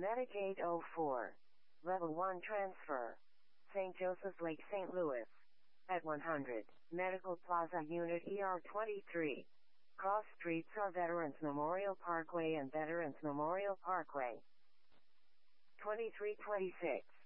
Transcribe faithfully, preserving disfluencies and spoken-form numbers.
Medicaid oh four. Level one transfer. Saint Joseph's Lake, Saint Louis. At one hundred. Medical Plaza Unit E R twenty-three. Cross streets are Veterans Memorial Parkway and Veterans Memorial Parkway. twenty-three twenty-six.